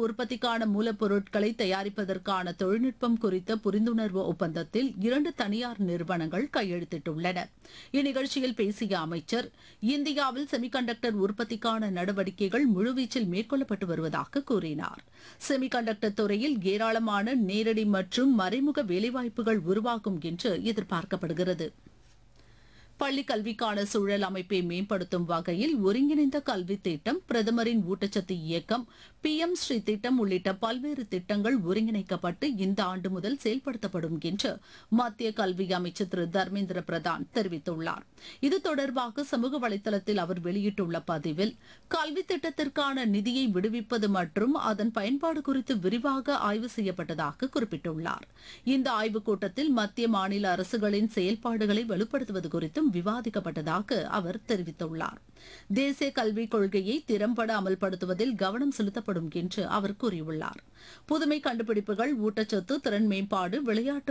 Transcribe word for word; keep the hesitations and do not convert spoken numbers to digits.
உற்பத்திக்கான மூலப்பொருட்களை தயாரிப்பதற்கான தொழில்நுட்பம் குறித்த புரிந்துணர்வு ஒப்பந்தத்தில் இரண்டு தனியார் நிறுவனங்கள் கையெழுத்திட்டுள்ளன. இந்நிகழ்ச்சியில் பேசிய அமைச்சர், இந்தியாவில் செமிகண்டக்டர் உற்பத்திக்கான நடவடிக்கைகள் முழுவீச்சில் மேற்கொள்ளப்பட்டு வருவதாக கூறினார். செமிகண்டக்டர் துறையில் ஏராளமான நேரடி மற்றும் மறைமுக வேலைவாய்ப்புகள் உருவாகும் என்று எதிர்பார்க்கப்படுகிறது. பள்ளிக் கல்விக்கான சூழல் அமைப்பை மேம்படுத்தும் வகையில் ஒருங்கிணைந்த கல்வி திட்டம், பிரதமரின் ஊட்டச்சத்து இயக்கம், பி எம் ஸ்ரீ திட்டம் உள்ளிட்ட பல்வேறு திட்டங்கள் ஒருங்கிணைக்கப்பட்டு இந்த ஆண்டு முதல் செயல்படுத்தப்படும் என்று மத்திய கல்வி அமைச்சர் திரு தர்மேந்திர பிரதான் தெரிவித்துள்ளார். இது தொடர்பாக சமூக வலைதளத்தில் அவர் வெளியிட்டுள்ள பதிவில், கல்வி திட்டத்திற்கான நிதியை விடுவிப்பது மற்றும் அதன் பயன்பாடு குறித்து விரிவாக ஆய்வு செய்யப்பட்டதாக குறிப்பிட்டுள்ளார். இந்த ஆய்வுக் கூட்டத்தில் மத்திய மாநில அரசுகளின் செயல்பாடுகளை வலுப்படுத்துவது குறித்தும் விவாதிக்கப்பட்டதாக அவர் தெரிவித்துள்ளார். தேசிய கல்விக் கொள்கையை திறம்பட அமல்படுத்துவதில் கவனம் செலுத்தப்படும் என்று அவர் கூறியுள்ளார். புதுமை கண்டுபிடிப்புகள், ஊட்டச்சத்து, திறன் மேம்பாடு, விளையாட்டு